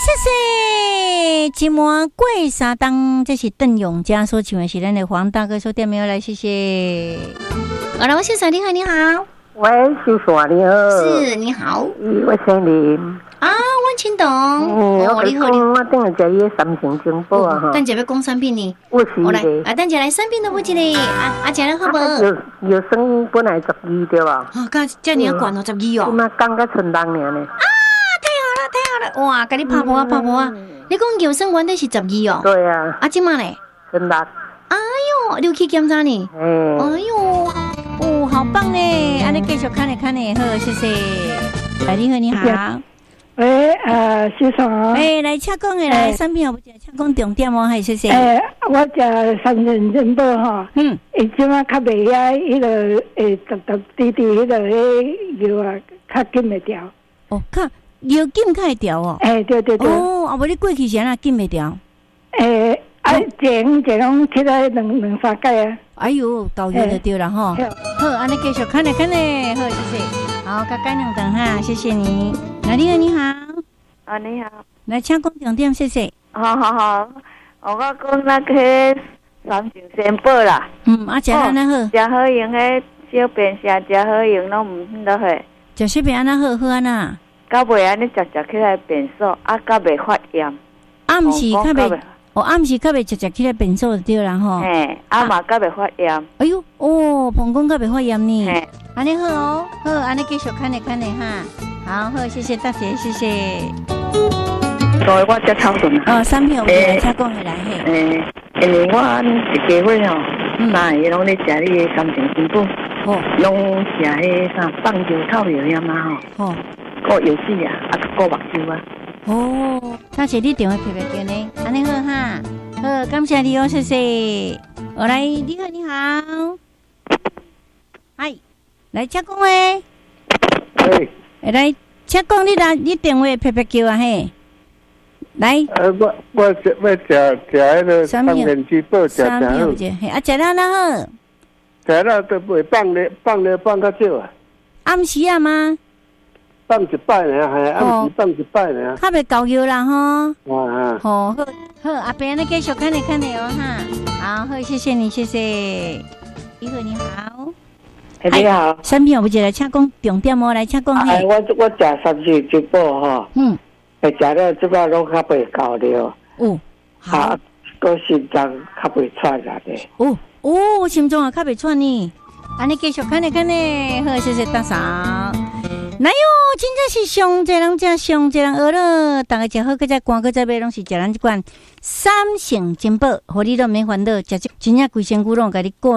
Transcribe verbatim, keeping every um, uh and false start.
谢谢。今晚过三档，这是邓永嘉所唱的，是咱的黄大哥所点名来，谢谢。好了，我先生你好，你好。 喂，秀华你好。 是，你好。 我姓林。 啊，我听懂。 嗯，我你好，我等下食伊个三星金宝啊哈。 等下要讲产品呢。 我是我来啊，等下来产品都不记得。啊啊，食了好无？ 有有生本来十二对吧？ 啊，噶这样管哦，十二哦。 那刚刚存档了呢。 啊，太好了，太好了！哇，给你拍婆啊，拍婆啊！你讲有生原底是十二哦。 对啊。 啊，今嘛嘞？ 存档。 哎呦，你有去检查呢？ 嗯。 哎呦，哦，好棒呢！安尼继续看嘞看嘞，好，谢谢。来，你好，你好。 喂，呃，先生。 哎，来请讲的来，产品有无？请讲重点哦，还谢谢。 哎，我食三元珍宝哈。嗯。伊即马较袂遐，迄个诶，逐逐滴滴迄个迄药啊，较紧会调。 哦，较药紧较会调哦。 哎，对对对。 哦，啊，无你过去是安那紧会调？ 诶。啊，前前拢起来两两三届啊！ 哎呦，够药就对了哈。好，安尼继续看嘞看嘞，好谢谢。好，甲干两顿哈，谢谢你。那你好，你好。 啊，你好。 来，请讲重点，谢谢。 好好好，我讲那个三星仙宝啦。 嗯，啊，食安那好。 食好用迄小便食食好用，拢毋免落去。 食小便安那好，好安那。 到尾安尼食食起来便所，啊，到袂发炎。 啊，毋是，较袂。哦，暗时较袂直直起来便所就对啦吼。 嘿，啊嘛较袂发炎。 哎呦，哦，膀胱较袂发炎呢。嘿，安尼好哦，好，安尼继续看咧看咧哈。好好，谢谢大姐，谢谢。 所以我才超准哦，三票我来请讲下来嘿。 诶，因为我一家伙吼，三个拢咧食你个三星金宝，哦，拢食迄啥棒球套药呀嘛吼，哦，个游戏啊，啊个目睭啊。 哦，大姐你电话特别紧呢，安尼好哈，好，感谢你哦，谢谢。我来，你好，你好，嗨，来请讲诶， 哎， 来请讲你啦，你电话特别叫啊嘿，来， 呃，我我我食食迄个三元之宝，食食好， 嘿，啊，食了那好， 食了都袂放咧，放咧放较少啊， 暗时啊吗？ 放一摆呢，系暗时放一摆呢。 较袂够药啦吼。 啊， 好好好，阿伯安尼继续看你看你哦哈。好，好，谢谢你，谢谢。你好，你好。 哎，你好。 产品有无？来请讲重点哦，来请讲嘿。 哎，我我食三星之宝吼。嗯。哎，食了即摆拢较袂够了。哦。好。个心脏较袂喘啦咧。 哦哦，心脏也较袂喘呢。安尼继续看你看你，好，谢谢大嫂。哪有，真正是上济人食，上济人学了。大家食好，搁再赶，搁再买，拢是食咱这款三星金宝，互你都免烦恼，食这真正规身躯拢甲你顾。